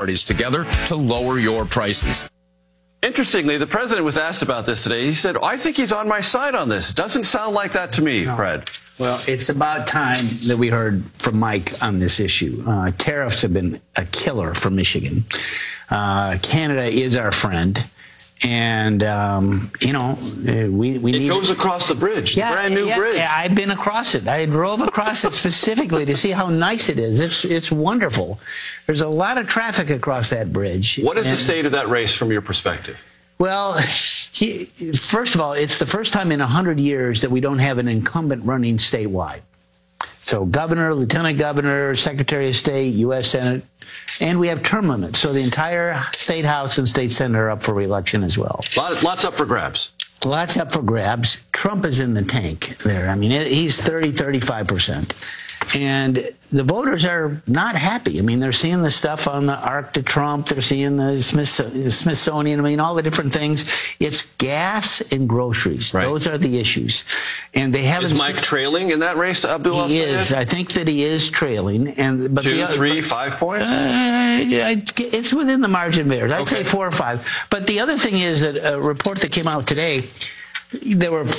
parties together to lower your prices. Interestingly, the president was asked about this today. He said, I think he's on my side on this. Doesn't sound like that to me, Fred. Well, it's about time that we heard from Mike on this issue. Tariffs have been a killer for Michigan. Canada is our friend. And, we need... It goes across the bridge, the brand new bridge. Yeah, I've been across it. I drove across it specifically to see how nice it is. It's wonderful. There's a lot of traffic across that bridge. What is the state of that race from your perspective? Well, first of all, it's the first time in 100 years that we don't have an incumbent running statewide. So governor, lieutenant governor, secretary of state, U.S. Senate, and we have term limits. So the entire state house and state senate are up for re-election as well. Lots up for grabs. Lots up for grabs. Trump is in the tank there. I mean, he's 35%. And the voters are not happy. I mean, they're seeing the stuff on the Arc to Trump. They're seeing the Smithsonian. I mean, all the different things. It's gas and groceries. Right. Those are the issues. And they haven't. Is Mike trailing in that race to Abdul El-Sayed? He is. I think that he is trailing. But 2, 3, 5 points? It's within the margin there. I'd say 4 or 5. But the other thing is that a report that came out today, there were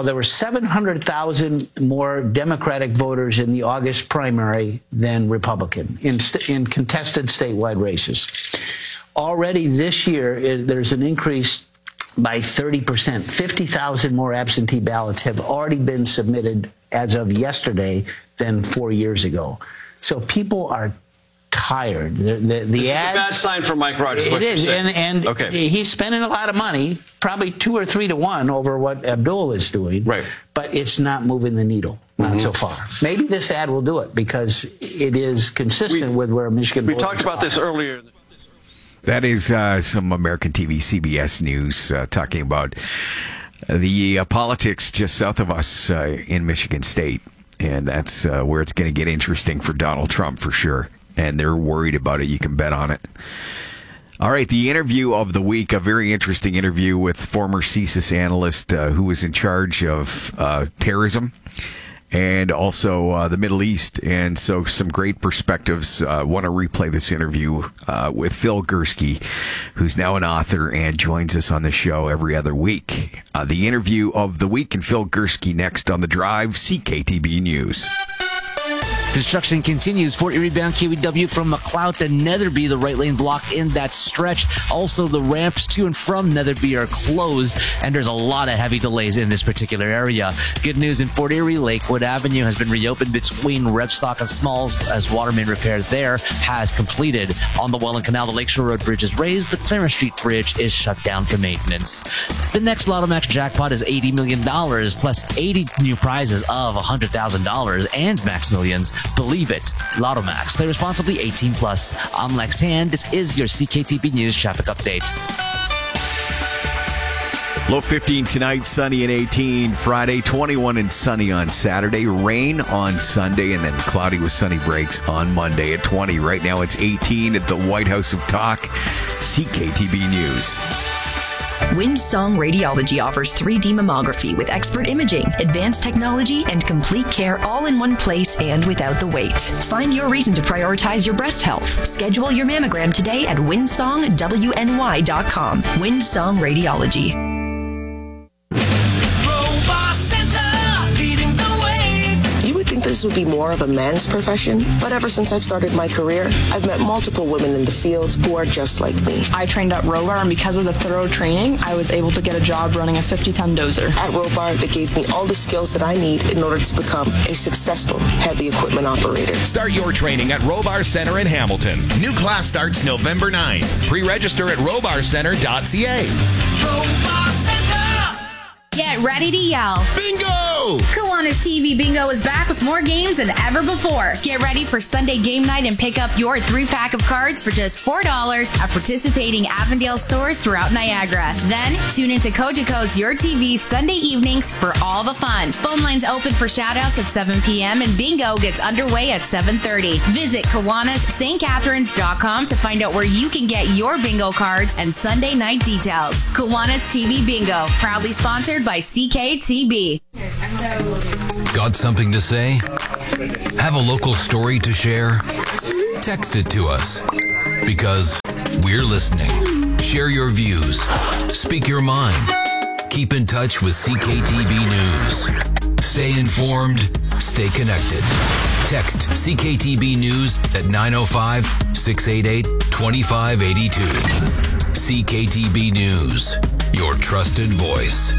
700,000 more Democratic voters in the August primary than Republican in contested statewide races. Already this year, there's an increase by 30%. 50,000 more absentee ballots have already been submitted as of yesterday than 4 years ago. So people are tired. The this ads, is a bad sign for Mike Rogers. It is, and he's spending a lot of money, probably 2 or 3 to 1 over what Abdul is doing. Right. But it's not moving the needle, not so far. Maybe this ad will do it because it is consistent with where Michigan. We talked about this earlier. That is some American TV, CBS News, talking about the politics just south of us in Michigan State, and that's where it's going to get interesting for Donald Trump for sure. And they're worried about it. You can bet on it. All right, the interview of the week, a very interesting interview with former CSIS analyst who was in charge of terrorism and also the Middle East. And so some great perspectives. Want to replay this interview with Phil Gurski, who's now an author and joins us on the show every other week. The interview of the week and Phil Gurski next on The Drive, CKTB News. Construction continues. Fort Erie bound KBW from McLeod to Netherby, the right lane block in that stretch. Also, the ramps to and from Netherby are closed, and there's a lot of heavy delays in this particular area. Good news in Fort Erie, Lakewood Avenue has been reopened between Rebstock and Smalls as water main repair there has completed. On the Welland Canal, the Lakeshore Road Bridge is raised. The Clarence Street Bridge is shut down for maintenance. The next Lotto Max jackpot is $80 million, plus 80 new prizes of $100,000 and Max Millions. Believe it. Lotto Max. Play responsibly. 18 plus. I'm Lex Tan. This is your CKTB News traffic update. Low 15 tonight, sunny and 18 Friday, 21 and sunny on Saturday, rain on Sunday, and then cloudy with sunny breaks on Monday at 20. Right now it's 18 at the White House of Talk. CKTB News. Windsong Radiology offers 3D mammography with expert imaging, advanced technology, and complete care all in one place and without the wait. Find your reason to prioritize your breast health. Schedule your mammogram today at windsongwny.com. Windsong Radiology. This would be more of a man's profession, but ever since I've started my career, I've met multiple women in the field who are just like me. I trained at Robar, and because of the thorough training, I was able to get a job running a 50-ton dozer. At Robar, they gave me all the skills that I need in order to become a successful heavy equipment operator. Start your training at Robar Center in Hamilton. New class starts November 9th. Pre-register at robarcenter.ca. Robar Center! Get ready to yell. Bingo! Kiwanis TV Bingo is back with more games than ever before. Get ready for Sunday game night and pick up your 3-pack of cards for just $4 at participating Avondale stores throughout Niagara. Then, tune into Cogeco's Your TV Sunday evenings for all the fun. Phone lines open for shoutouts at 7 p.m. and Bingo gets underway at 7:30. Visit KiwanisSt.Catharines.com to find out where you can get your bingo cards and Sunday night details. Kiwanis TV Bingo, proudly sponsored by CKTB. Got something to say? Have a local story to share? Text it to us. Because we're listening. Share your views. Speak your mind. Keep in touch with CKTB News. Stay informed. Stay connected. Text CKTB News at 905-688-2582. CKTB News. Your trusted voice.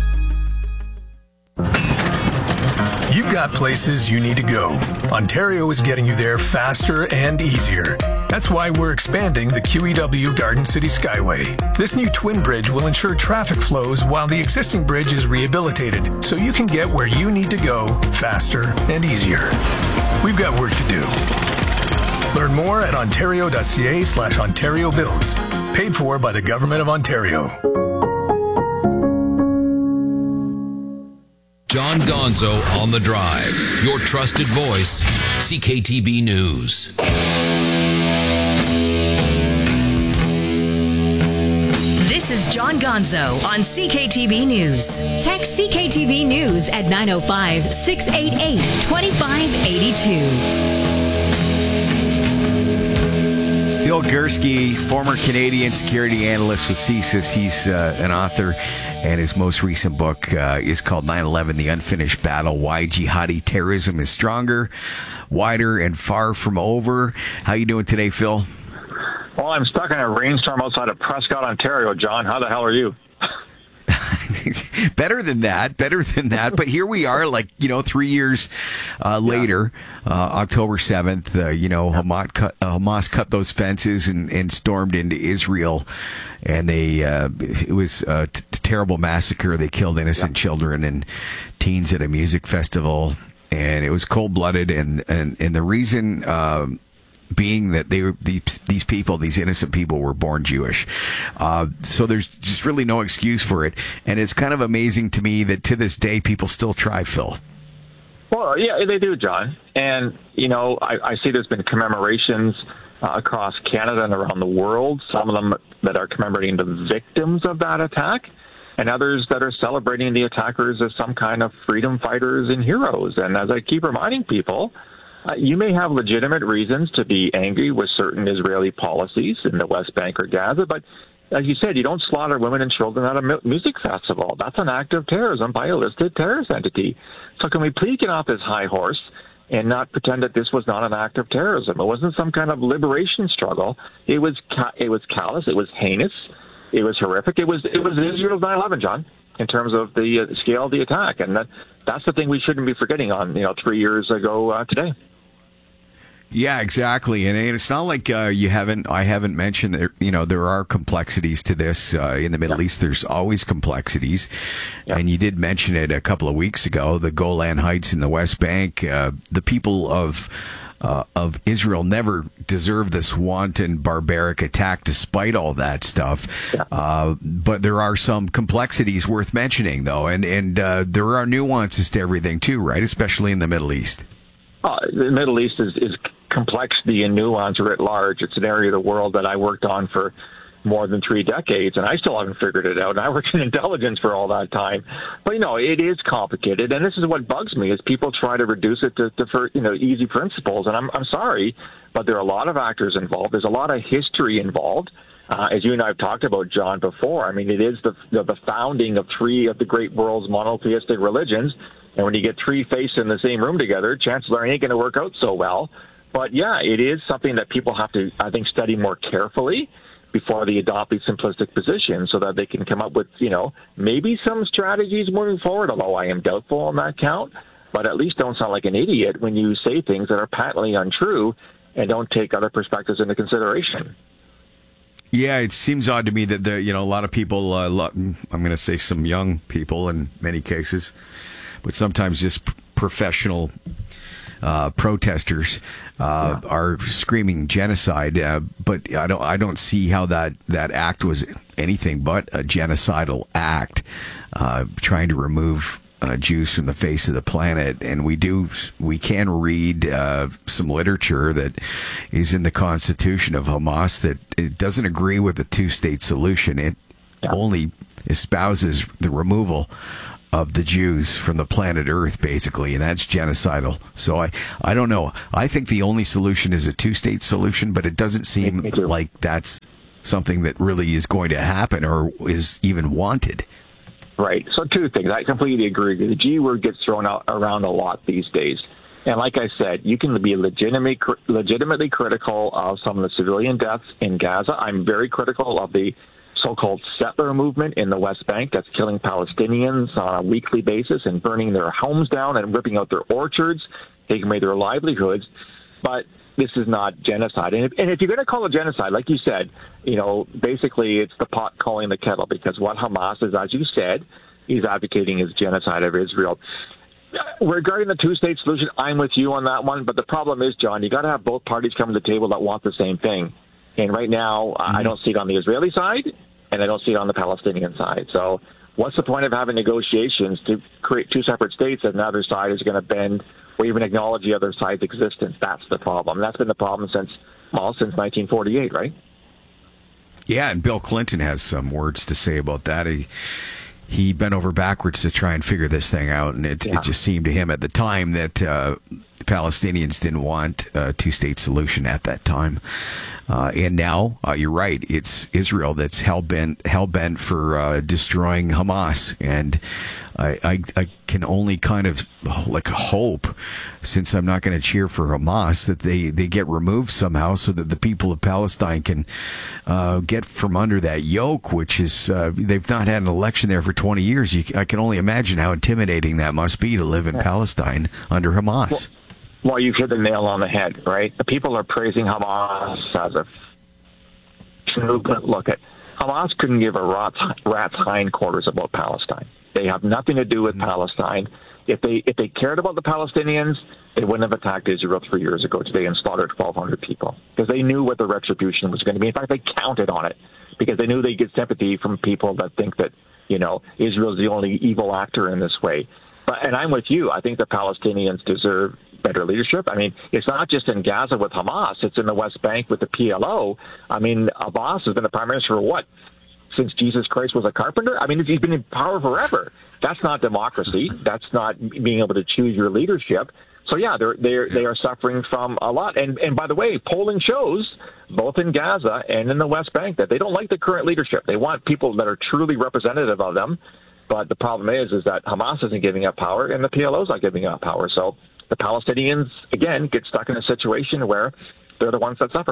You've got places you need to go. Ontario is getting you there faster and easier. That's why we're expanding the QEW Garden City Skyway. This new twin bridge will ensure traffic flows while the existing bridge is rehabilitated, so you can get where you need to go faster and easier. We've got work to do. Learn more at ontario.ca/Ontario Builds. Paid for by the Government of Ontario. John Gonzo on the Drive. Your trusted voice, CKTB News. This is John Gonzo on CKTB News. Text CKTB News at 905-688-2582. Phil Gursky, former Canadian security analyst with CSIS. He's an author, and his most recent book is called 9/11, The Unfinished Battle, Why Jihadi Terrorism is Stronger, Wider, and Far From Over. How you doing today, Phil? Well, I'm stuck in a rainstorm outside of Prescott, Ontario, John. How the hell are you? Better than that. But here we are, 3 years later, October 7th, Hamas cut those fences and stormed into Israel. And it was a terrible massacre. They killed innocent children and teens at a music festival. And it was cold-blooded. And the reason being that these innocent people were born Jewish. So there's just really no excuse for it. And it's kind of amazing to me that to this day, people still try, Phil. Well, yeah, they do, John. And, I see there's been commemorations across Canada and around the world, some of them that are commemorating the victims of that attack, and others that are celebrating the attackers as some kind of freedom fighters and heroes. And as I keep reminding people, you may have legitimate reasons to be angry with certain Israeli policies in the West Bank or Gaza, but as you said, you don't slaughter women and children at a music festival. That's an act of terrorism by a listed terrorist entity. So can we please get off this high horse and not pretend that this was not an act of terrorism? It wasn't some kind of liberation struggle. It was callous. It was heinous. It was horrific. It was Israel's 9/11, John, in terms of the scale of the attack. And that's the thing we shouldn't be forgetting on, 3 years ago today. Yeah, exactly. And it's not like I haven't mentioned that, there are complexities to this. In the Middle East, there's always complexities. And you did mention it a couple of weeks ago, the Golan Heights in the West Bank. The people of Israel never deserve this wanton, barbaric attack despite all that stuff. But there are some complexities worth mentioning, though. And there are nuances to everything, too, right? Especially in the Middle East. The Middle East is complexity and nuance writ large. It's an area of the world that I worked on for more than 3 decades, and I still haven't figured it out. And I worked in intelligence for all that time. But, it is complicated, and this is what bugs me, is people try to reduce it to easy principles. And I'm sorry, but there are a lot of actors involved. There's a lot of history involved. As you and I have talked about, John, before, I mean, it is the founding of 3 of the great world's monotheistic religions. And when you get 3 faiths in the same room together, chances are it ain't going to work out so well. But, yeah, it is something that people have to, I think, study more carefully before they adopt these simplistic positions so that they can come up with, maybe some strategies moving forward, although I am doubtful on that count. But at least don't sound like an idiot when you say things that are patently untrue and don't take other perspectives into consideration. Yeah, it seems odd to me that a lot of people, I'm going to say some young people in many cases, but sometimes just professional protesters are screaming genocide. But I don't see how that act was anything but a genocidal act, trying to remove Jews from the face of the planet. And we can read some literature that is in the Constitution of Hamas that it doesn't agree with the 2-state solution. It only espouses the removal of the Jews from the planet Earth, basically, and that's genocidal. So I don't know. I think the only solution is a two-state solution, but it doesn't seem like that's something that really is going to happen or is even wanted. Right. So two things. I completely agree. The G word gets thrown out around a lot these days. And like I said, you can be legitimately critical of some of the civilian deaths in Gaza. I'm very critical of the so-called settler movement in the West Bank that's killing Palestinians on a weekly basis and burning their homes down and ripping out their orchards, taking away their livelihoods. But this is not genocide. And if you're going to call it genocide, like you said, basically it's the pot calling the kettle, because what Hamas is, as you said, is advocating is genocide of Israel. Regarding the two-state solution, I'm with you on that one. But the problem is, John, you got to have both parties come to the table that want the same thing. And right now, I don't see it on the Israeli side, and I don't see it on the Palestinian side. So what's the point of having negotiations to create two separate states if neither side is going to bend or even acknowledge the other side's existence? That's the problem. That's been the problem since 1948, right? Yeah, and Bill Clinton has some words to say about that. He bent over backwards to try and figure this thing out, and it just seemed to him at the time that Palestinians didn't want a two-state solution at that time. And now, you're right, it's Israel that's hell-bent for destroying Hamas. And I can only kind of hope, since I'm not going to cheer for Hamas, that they get removed somehow so that the people of Palestine can get from under that yoke, which is, they've not had an election there for 20 years. I can only imagine how intimidating that must be to live in Palestine under Hamas. Well, you've hit the nail on the head, right? The people are praising Hamas as a movement. Look, Hamas couldn't give a rat's hindquarters about Palestine. They have nothing to do with Palestine. If they cared about the Palestinians, they wouldn't have attacked Israel 3 years ago today and slaughtered 1,200 people, because they knew what the retribution was going to be. In fact, they counted on it because they knew they'd get sympathy from people that think that, Israel's the only evil actor in this way. And I'm with you. I think the Palestinians deserve better leadership. I mean, it's not just in Gaza with Hamas. It's in the West Bank with the PLO. I mean, Abbas has been the prime minister for what? Since Jesus Christ was a carpenter? I mean, he's been in power forever. That's not democracy. That's not being able to choose your leadership. So, yeah, they are suffering from a lot. And by the way, polling shows, both in Gaza and in the West Bank, that they don't like the current leadership. They want people that are truly representative of them. But the problem is that Hamas isn't giving up power and the PLO's not giving up power. So the Palestinians, again, get stuck in a situation where they're the ones that suffer.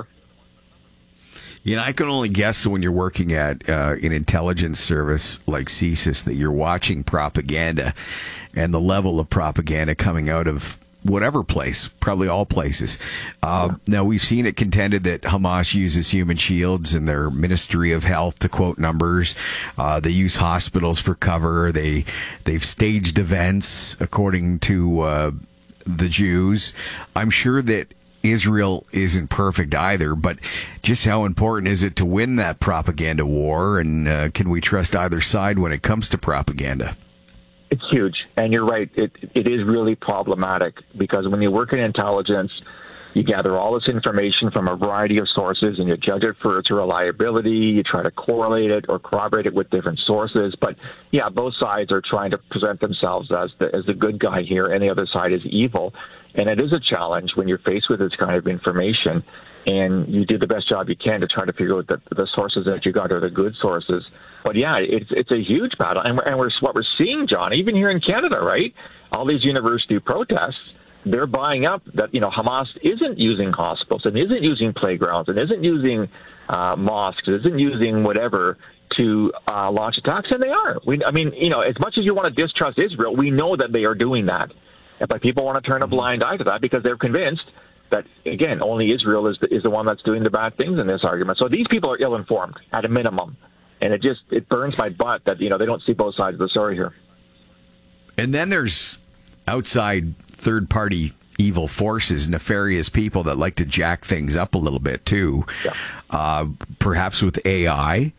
I can only guess when you're working at an intelligence service like CSIS that you're watching propaganda and the level of propaganda coming out of whatever place, probably all places. Now, we've seen it contended that Hamas uses human shields in their Ministry of Health to quote numbers. They use hospitals for cover. They've staged events according to the Jews. I'm sure that Israel isn't perfect either, but just how important is it to win that propaganda war? And can we trust either side when it comes to propaganda? It's huge. And you're right. It is really problematic, because when you work in intelligence, you gather all this information from a variety of sources and you judge it for its reliability. You try to correlate it or corroborate it with different sources. But yeah, both sides are trying to present themselves as the good guy here, and the other side is evil. And it is a challenge when you're faced with this kind of information, and you do the best job you can to try to figure out that the sources that you got are the good sources. But yeah, it's a huge battle. And what we're seeing, John, even here in Canada, right? All these university protests, they're buying up that, Hamas isn't using hospitals and isn't using playgrounds and isn't using mosques, isn't using whatever to launch attacks. And they are. As much as you want to distrust Israel, we know that they are doing that. But people want to turn a blind eye to that because they're convinced that, again, only Israel is the one that's doing the bad things in this argument. So these people are ill-informed at a minimum. And it burns my butt that, they don't see both sides of the story here. And then there's outside third-party evil forces, nefarious people that like to jack things up a little bit, too. Yeah. Perhaps with AI.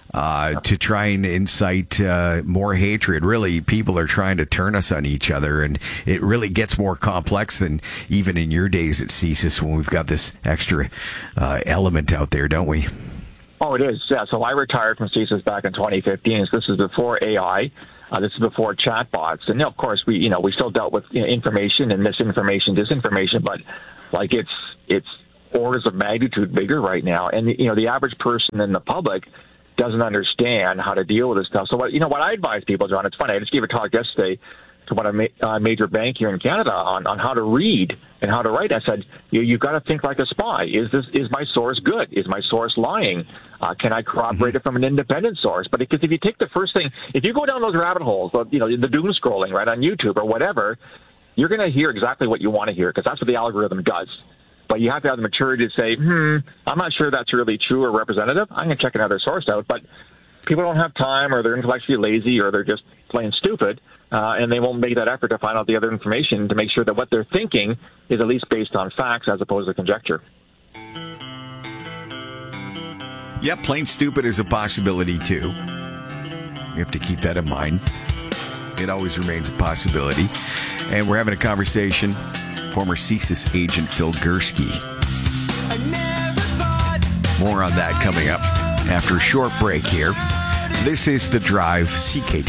To try and incite more hatred. Really, people are trying to turn us on each other, and it really gets more complex than even in your days at CSIS when we've got this extra element out there, don't we? Oh, it is. Yeah. So I retired from CSIS back in 2015. So this is before AI. This is before chatbots. And of course, we still dealt with information and misinformation, disinformation, but like it's orders of magnitude bigger right now. And the average person in the public doesn't understand how to deal with this stuff. So what I advise people, John, it's funny. I just gave a talk yesterday to a major bank here in Canada on how to read and how to write. I said, you've got to think like a spy. Is my source good? Is my source lying? Can I corroborate it from an independent source? But because if you take the first thing, if you go down those rabbit holes, the doom scrolling, right, on YouTube or whatever, you're going to hear exactly what you want to hear because that's what the algorithm does. But you have to have the maturity to say, I'm not sure that's really true or representative. I'm going to check another source out. But people don't have time, or they're intellectually lazy, or they're just plain stupid, and they won't make that effort to find out the other information to make sure that what they're thinking is at least based on facts as opposed to conjecture. Yeah, plain stupid is a possibility, too. You have to keep that in mind. It always remains a possibility. And we're having a conversation. Former CSIS agent Phil Gursky. More on that coming up after a short break here. This is The Drive, CKT.